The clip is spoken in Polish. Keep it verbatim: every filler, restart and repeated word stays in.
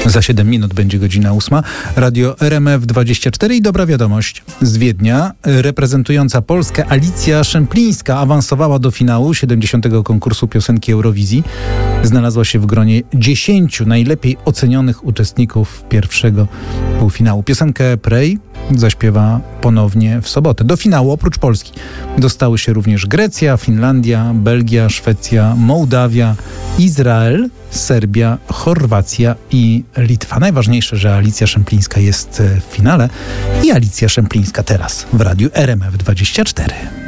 Za siedem minut będzie godzina ósma. Radio R M F dwadzieścia cztery i dobra wiadomość. Z Wiednia reprezentująca Polskę Alicja Szemplińska awansowała do finału siedemdziesiątego konkursu piosenki Eurowizji. Znalazła się w gronie dziesięciu najlepiej ocenionych uczestników pierwszego półfinału. Piosenkę Pray zaśpiewa ponownie w sobotę. Do finału oprócz Polski dostały się również Grecja, Finlandia, Belgia, Szwecja, Mołdawia, Izrael, Serbia, Chorwacja i Litwa. Najważniejsze, że Alicja Szemplińska jest w finale i Alicja Szemplińska teraz w radiu R M F dwadzieścia cztery.